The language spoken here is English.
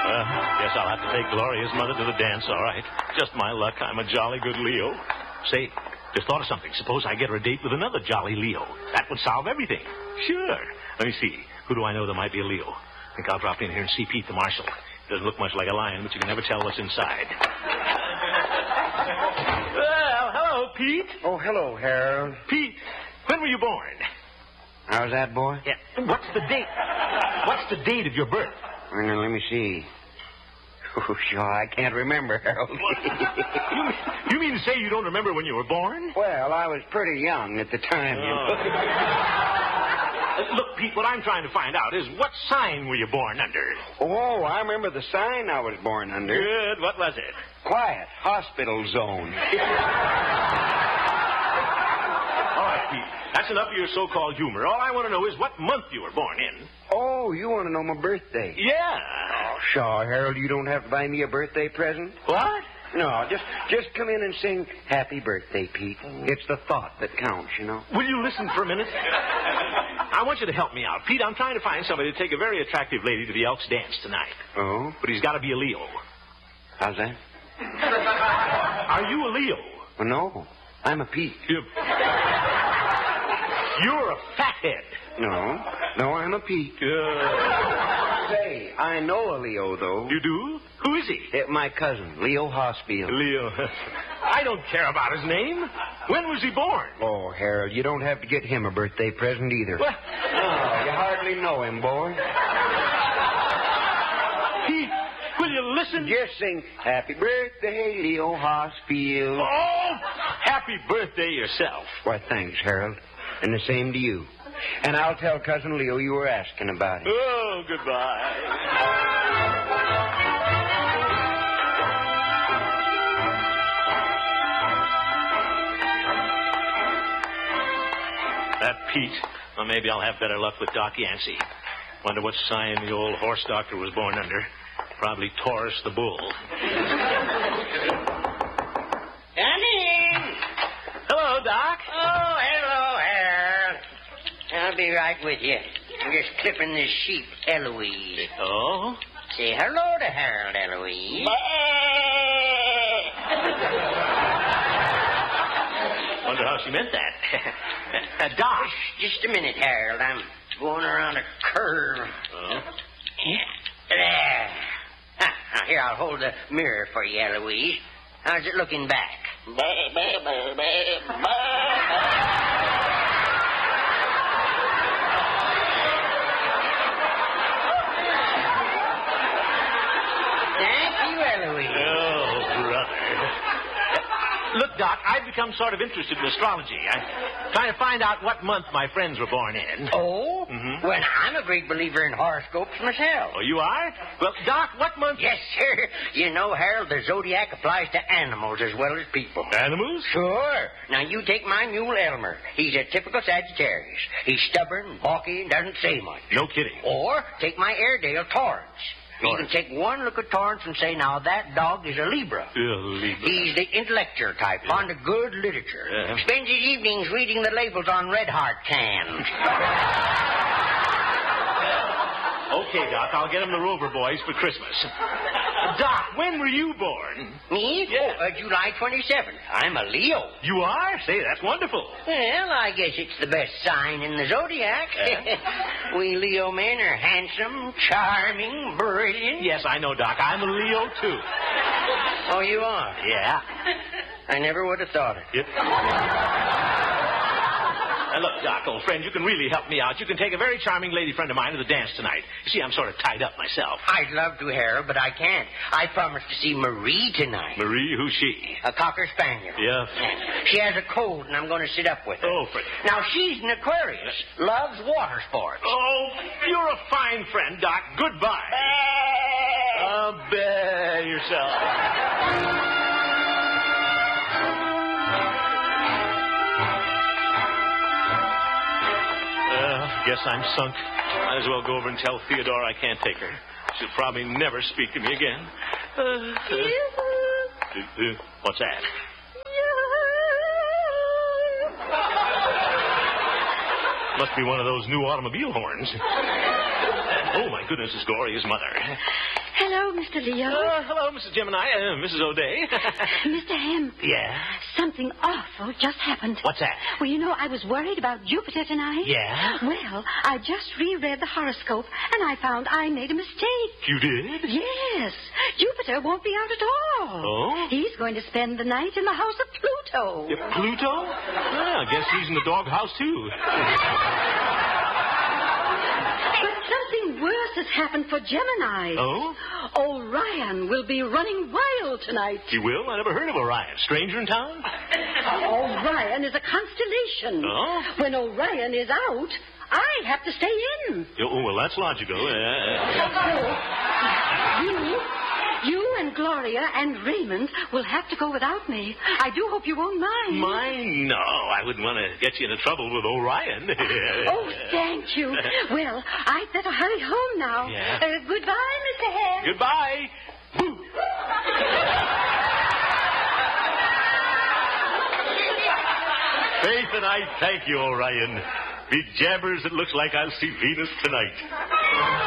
Guess I'll have to take Gloria's mother to the dance, all right. Just my luck. I'm a jolly good Leo. Say, just thought of something. Suppose I get her a date with another jolly Leo. That would solve everything. Sure. Let me see. Who do I know that might be a Leo? I think I'll drop in here and see Pete the Marshal. Doesn't look much like a lion, but you can never tell what's inside. Well, hello, Pete. Oh, hello, Harold. Pete, when were you born? How's that, boy? Yeah. What's the date? What's the date of your birth? Well, now, let me see. Oh, sure, I can't remember, Harold. You mean to say you don't remember when you were born? Well, I was pretty young at the time, you know. Look, Pete, what I'm trying to find out is what sign were you born under? Oh, I remember the sign I was born under. Good. What was it? Quiet. Hospital zone. All right, Pete. That's enough of your so-called humor. All I want to know is what month you were born in. Oh, you want to know my birthday? Yeah. Oh, sure, Harold. You don't have to buy me a birthday present. What? No, just come in and sing Happy Birthday, Pete. It's the thought that counts, you know. Will you listen for a minute? I want you to help me out. Pete, I'm trying to find somebody to take a very attractive lady to the Elks dance tonight. Oh? But he's got to be a Leo. How's that? Are you a Leo? Well, no. I'm a Pete. You're a fathead. No, I'm a Pete. Say, I know a Leo, though. You do? Who is he? My cousin, Leo Hospiel. Leo. I don't care about his name. When was he born? Oh, Harold, you don't have to get him a birthday present either. What? No, you hardly know him, boy. Pete, will you listen? Just sing Happy Birthday, Leo Hospiel. Oh, happy birthday yourself. Why, thanks, Harold. And the same to you. And I'll tell Cousin Leo you were asking about it. Oh, goodbye. That Pete. Well, maybe I'll have better luck with Doc Yancey. Wonder what sign the old horse doctor was born under. Probably Taurus the bull. Come in. Hello, Doc. Oh, hello, Harold. I'll be right with you. I'm just clipping this sheep, Eloise. Oh? Say hello to Harold, Eloise. Wonder how she meant that. Doc. Just a minute, Harold. I'm going around a curve. Oh? There. Now, here, I'll hold the mirror for you, Eloise. How's it looking back? Thank you, Eloise. Oh, brother. Look, Doc, I've become sort of interested in astrology. I'm trying to find out what month my friends were born in. Oh? Mm-hmm. Well, I'm a great believer in horoscopes myself. Oh, you are? Well, Doc, what month? Yes, sir. You know, Harold, the zodiac applies to animals as well as people. Animals? Sure. Now, you take my mule, Elmer. He's a typical Sagittarius. He's stubborn, balky, and doesn't say much. No kidding. Or take my Airedale, Torrance. You can take one look at Torrance and say, now, that dog is a Libra. Libra. He's the intellectual type, fond of good literature. Yeah. Spends his evenings reading the labels on Red Heart cans. Okay, Doc, I'll get him the Rover Boys for Christmas. Doc, when were you born? Me? Yeah. Oh, July 27th. I'm a Leo. You are? Say, that's wonderful. Well, I guess it's the best sign in the zodiac. We Leo men are handsome, charming, brilliant. Yes, I know, Doc. I'm a Leo, too. Oh, you are? Yeah. I never would have thought it. Yep. Now, look, Doc, old friend, you can really help me out. You can take a very charming lady friend of mine to the dance tonight. You see, I'm sort of tied up myself. I'd love to, Harold, but I can't. I promised to see Marie tonight. Marie, who's she? A Cocker Spaniel. Yeah. She has a cold, and I'm going to sit up with her. Oh, Fred. Now, she's an Aquarius. Loves water sports. Oh, you're a fine friend, Doc. Goodbye. Bear yourself. Guess I'm sunk. Might as well go over and tell Theodore I can't take her. She'll probably never speak to me again. What's that? Must be one of those new automobile horns. Oh, my goodness, it's Gloria's mother. Hello, Mr. Leo. Hello, Mrs. Gemini. Mrs. O'Day. Mr. Hemp. Yeah? Something awful just happened. What's that? Well, you know, I was worried about Jupiter tonight. Yeah? Well, I just reread the horoscope, and I found I made a mistake. You did? Yes. Jupiter won't be out at all. Oh? He's going to spend the night in the house of Pluto. Pluto? Well, I guess he's in the doghouse, too. But something worse has happened for Gemini. Oh? Orion will be running wild tonight. He will? I never heard of Orion. Stranger in town? Orion is a constellation. Oh? When Orion is out, I have to stay in. Oh, well, that's logical. You and Gloria and Raymond will have to go without me. I do hope you won't mind. Mine? No, I wouldn't want to get you into trouble with Orion. Oh, thank you. Well, I'd better hurry home now. Yeah. Goodbye, Mr. Hare. Goodbye. Faith and I thank you, Orion. Be jabbers, it looks like I'll see Venus tonight.